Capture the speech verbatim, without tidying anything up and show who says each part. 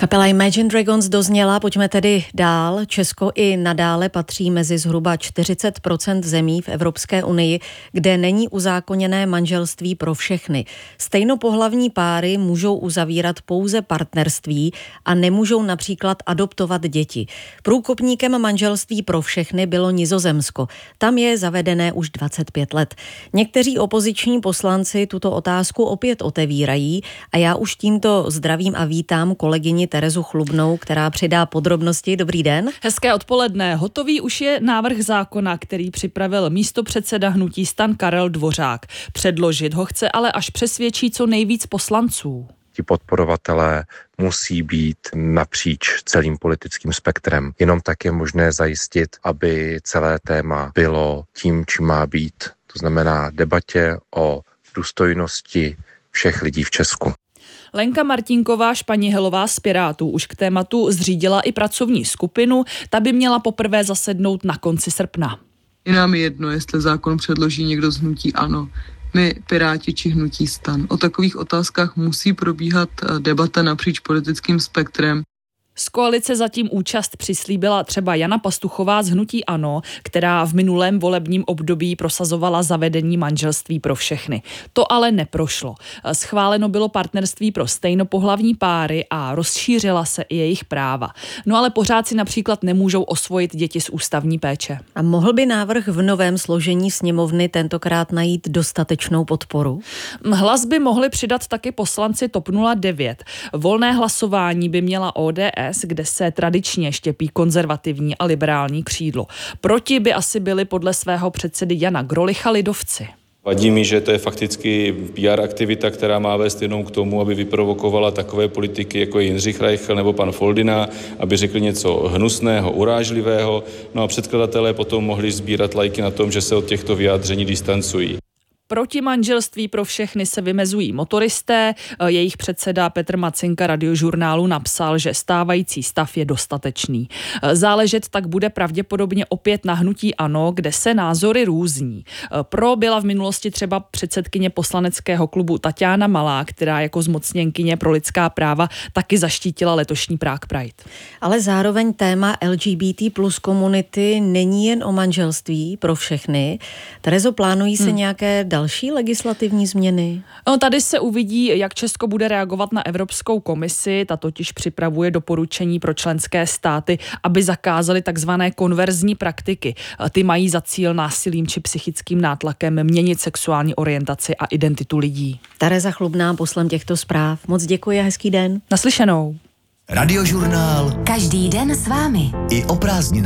Speaker 1: Kapela Imagine Dragons dozněla, pojďme tedy dál. Česko i nadále patří mezi zhruba čtyřicet procent zemí v Evropské unii, kde není uzákoněné manželství pro všechny. Stejnopohlavní páry můžou uzavírat pouze partnerství a nemůžou například adoptovat děti. Průkopníkem manželství pro všechny bylo Nizozemsko. Tam je zavedené už dvacet pět let. Někteří opoziční poslanci tuto otázku opět otevírají a já už tímto zdravím a vítám kolegyni Terezu Chlubnou, která přidá podrobnosti. Dobrý den.
Speaker 2: Hezké odpoledne. Hotový už je návrh zákona, který připravil místopředseda hnutí STAN Karel Dvořák. Předložit ho chce ale až přesvědčí co nejvíc poslanců.
Speaker 3: Ti podporovatelé musí být napříč celým politickým spektrem. Jenom tak je možné zajistit, aby celé téma bylo tím, čím má být. To znamená debatě o důstojnosti všech lidí v Česku.
Speaker 2: Lenka Martinková Španěhelová z Pirátů už k tématu zřídila i pracovní skupinu, ta by měla poprvé zasednout na konci srpna.
Speaker 4: Je nám jedno, jestli zákon předloží někdo z hnutí ANO, my Piráti či hnutí STAN. O takových otázkách musí probíhat debata napříč politickým spektrem.
Speaker 2: Z koalice zatím účast přislíbila třeba Jana Pastuchová z hnutí ANO, která v minulém volebním období prosazovala zavedení manželství pro všechny. To ale neprošlo. Schváleno bylo partnerství pro stejnopohlavní páry a rozšířila se i jejich práva. No ale pořád si například nemůžou osvojit děti z ústavní péče.
Speaker 1: A mohl by návrh v novém složení sněmovny tentokrát najít dostatečnou podporu?
Speaker 2: Hlas by mohli přidat taky poslanci TOP nula devět. Volné hlasování by měla O D S, kde se tradičně štěpí konzervativní a liberální křídlo. Proti by asi byli podle svého předsedy Jana Grolicha lidovci.
Speaker 5: Vadí mi, že to je fakticky P R aktivita, která má vést jenom k tomu, aby vyprovokovala takové politiky, jako je Jindřich Reichl nebo pan Foldina, aby řekli něco hnusného, urážlivého, no a předkladatelé potom mohli sbírat lajky na tom, že se od těchto vyjádření distancují.
Speaker 2: Proti manželství pro všechny se vymezují motoristé. Jejich předseda Petr Macinka Radiožurnálu napsal, že stávající stav je dostatečný. Záležet tak bude pravděpodobně opět na hnutí ANO, kde se názory různí. Pro byla v minulosti třeba předsedkyně poslaneckého klubu Taťána Malá, která jako zmocněnkyně pro lidská práva taky zaštítila letošní Prague Pride.
Speaker 1: Ale zároveň téma L G B T plus komunity není jen o manželství pro všechny. Terezo, plánují se hmm. nějaké další legislativní změny?
Speaker 2: No, tady se uvidí, jak Česko bude reagovat na Evropskou komisi. Ta totiž připravuje doporučení pro členské státy, aby zakázali takzvané konverzní praktiky. Ty mají za cíl násilím či psychickým nátlakem měnit sexuální orientaci a identitu lidí.
Speaker 1: Tereza Chlubná poslem těchto zpráv. Moc děkuji a hezký den.
Speaker 2: Naslyšenou.
Speaker 6: Radiožurnál.
Speaker 7: Každý den s vámi.
Speaker 6: I o prázdninách.